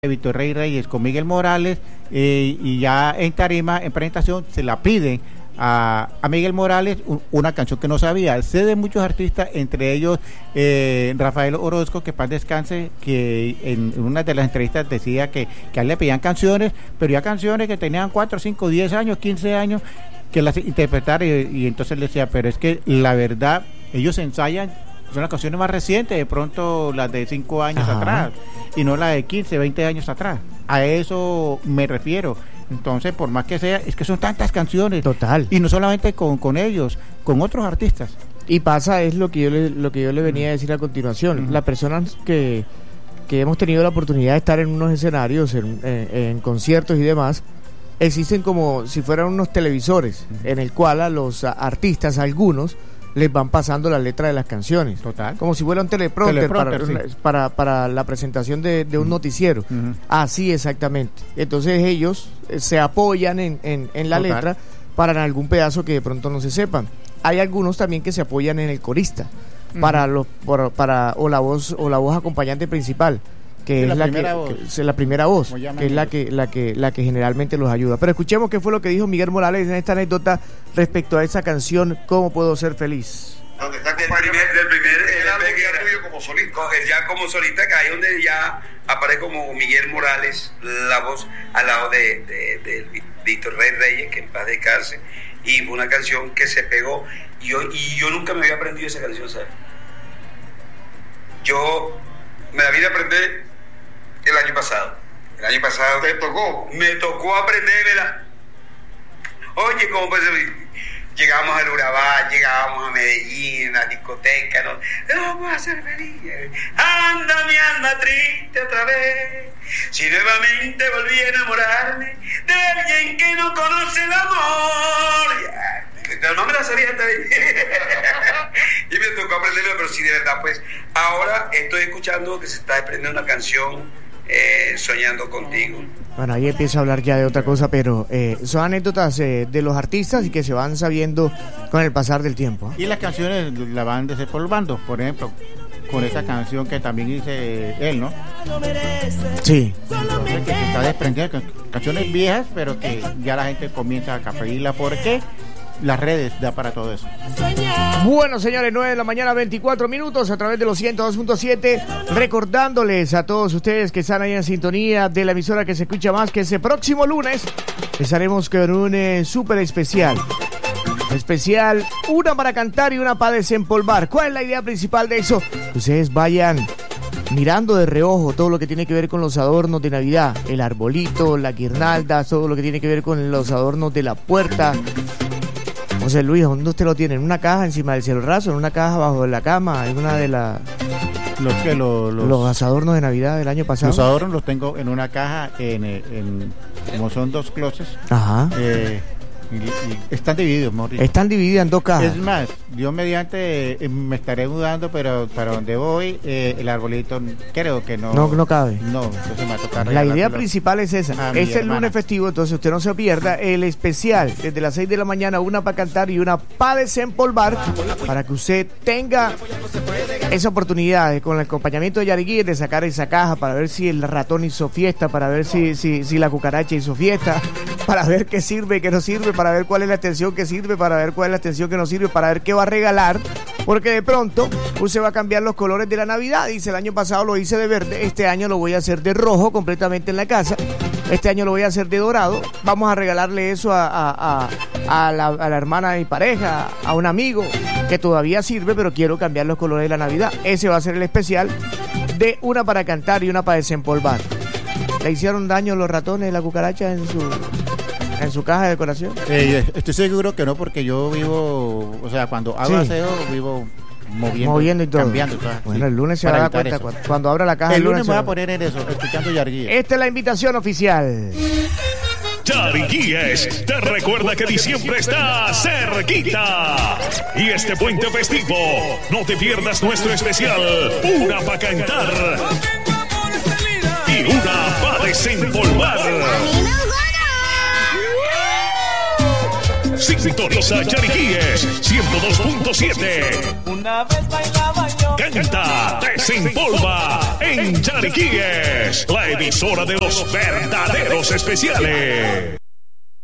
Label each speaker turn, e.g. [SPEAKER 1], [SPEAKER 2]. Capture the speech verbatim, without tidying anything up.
[SPEAKER 1] Víctor Rey Reyes con Miguel Morales, eh, y ya en tarima, en presentación, se la pide a, a Miguel Morales un, una canción que no sabía. Sé de muchos artistas, entre ellos eh, Rafael Orozco, que paz descanse, que en, en una de las entrevistas decía que, que a él le pedían canciones, pero ya canciones que tenían cuatro, cinco, diez años, quince años, que las interpretara, y, y entonces le decía, pero es que la verdad, ellos ensayan, son las canciones más recientes, de pronto las de cinco años Ajá. atrás, y no las de quince, veinte años atrás. A eso me refiero. Entonces, por más que sea, es que son tantas canciones.
[SPEAKER 2] Total.
[SPEAKER 1] Y no solamente con, con ellos, con otros artistas.
[SPEAKER 2] Y pasa, es lo que yo le, lo que yo le venía uh-huh. a decir a continuación. Uh-huh. Las personas que, que hemos tenido la oportunidad de estar en unos escenarios, en, en, en conciertos y demás, existen como si fueran unos televisores, uh-huh. en el cual a los artistas, algunos, les van pasando la letra de las canciones.
[SPEAKER 1] Total.
[SPEAKER 2] Como si fuera un teleprompter,
[SPEAKER 1] teleprompter
[SPEAKER 2] para,
[SPEAKER 1] sí.
[SPEAKER 2] para, para la presentación de, de un uh-huh. noticiero. Uh-huh. Así exactamente. Entonces ellos se apoyan en, en, en la Total. letra para en algún pedazo que de pronto no se sepan. Hay algunos también que se apoyan en el corista, uh-huh. para los para, para o la voz o la voz acompañante principal, que sí, es la, la que, que es la primera voz, que es la que la que la que generalmente los ayuda. Pero escuchemos qué fue lo que dijo Miguel Morales en esta anécdota respecto a esa canción ¿Cómo puedo ser feliz?
[SPEAKER 3] Donde está del primer del primer el álbum tuyo como solista, ya como solista, que ahí donde ya aparece como Miguel Morales, la voz al lado de, de, de Víctor Rey Reyes, que en paz descanse, y fue una canción que se pegó, y yo, y yo nunca me había aprendido esa canción, ¿sabes? Yo me la vine a aprender el año pasado. El año pasado
[SPEAKER 4] ¿Te tocó?
[SPEAKER 3] Me tocó aprendérmela. Oye, ¿cómo puede ser? Llegamos al Urabá, llegábamos a Medellín, a la discoteca, ¿no? Vamos a ser felices. Anda mi alma triste otra vez. Si nuevamente volví a enamorarme de alguien que no conoce el amor. Ya, no me la sabía hasta ahí. Y me tocó aprenderlo, pero sí, de verdad, pues, ahora estoy escuchando que se está aprendiendo una canción. Eh, soñando contigo.
[SPEAKER 2] Bueno, ahí empieza a hablar ya de otra cosa, pero eh, son anécdotas eh, de los artistas y que se van sabiendo con el pasar del tiempo.
[SPEAKER 1] Y las canciones la van desempolvando, por ejemplo, con esa canción que también dice él, ¿no?
[SPEAKER 2] Sí.
[SPEAKER 1] Entonces, que se está desprendiendo, canciones viejas, pero que ya la gente comienza a pedirla. ¿Por qué? Las redes da para todo eso.
[SPEAKER 2] Bueno, señores, nueve de la mañana, veinticuatro minutos, a través de los ciento dos punto siete, recordándoles a todos ustedes que están ahí en sintonía de la emisora que se escucha más, que ese próximo lunes estaremos con un eh, súper especial. Especial, una para cantar y una para desempolvar. ¿Cuál es la idea principal de eso? Ustedes vayan mirando de reojo todo lo que tiene que ver con los adornos de Navidad, el arbolito, la guirnalda, todo lo que tiene que ver con los adornos de la puerta. José Luis, ¿dónde usted lo tiene? ¿En una caja encima del cielo raso? ¿En una caja bajo la cama? ¿En una de las...
[SPEAKER 1] Los, que los, los,
[SPEAKER 2] los adornos de Navidad del año pasado?
[SPEAKER 1] Los adornos los tengo en una caja, en, en como son dos closets.
[SPEAKER 2] Ajá.
[SPEAKER 1] Eh, y, y están divididos, Mauricio.
[SPEAKER 2] Están divididas en dos cajas.
[SPEAKER 1] Es más, yo mediante eh, me estaré mudando, pero para donde voy, eh, el arbolito creo que no...
[SPEAKER 2] No, no cabe.
[SPEAKER 1] No, entonces me va a tocar.
[SPEAKER 2] La idea principal es esa. Es el lunes festivo, entonces usted no se pierda el especial desde las seis de la mañana, una para cantar y una para desempolvar, para que usted tenga esa oportunidad con el acompañamiento de Yariguí de sacar esa caja para ver si el ratón hizo fiesta, para ver si, si, si la cucaracha hizo fiesta, para ver qué sirve y qué no sirve, para ver cuál es la extensión que sirve, para ver cuál es la extensión que no sirve, para ver qué va a regalar, porque de pronto usted va a cambiar los colores de la Navidad. Dice, el año pasado lo hice de verde, este año lo voy a hacer de rojo completamente en la casa, este año lo voy a hacer de dorado. Vamos a regalarle eso a, a, a, a, la, a la hermana de mi pareja, a un amigo que todavía sirve, pero quiero cambiar los colores de la Navidad. Ese va a ser el especial de una para cantar y una para desempolvar. ¿Le hicieron daño los ratones y la cucaracha en su... en su caja de decoración?
[SPEAKER 1] Eh, estoy seguro que no, porque yo vivo, o sea, cuando hago sí. aseo, vivo moviendo,
[SPEAKER 2] moviendo y todo.
[SPEAKER 1] Cambiando todo.
[SPEAKER 2] Bueno,
[SPEAKER 1] sí,
[SPEAKER 2] el lunes se va a dar cuenta cuando, cuando abra la caja.
[SPEAKER 1] El,
[SPEAKER 2] el lunes,
[SPEAKER 1] lunes me voy a poner en eso, escuchando Yarguíes.
[SPEAKER 2] Esta es la invitación oficial.
[SPEAKER 5] Yariguíes te recuerda que diciembre está cerquita. Y este puente festivo, no te pierdas nuestro especial, una para cantar y una para desempolvar. Sintoniza Yariguíes ciento dos punto siete.
[SPEAKER 6] Una vez bailaba yo
[SPEAKER 5] canta, desempolva en Chariquíes, la emisora de los verdaderos especiales.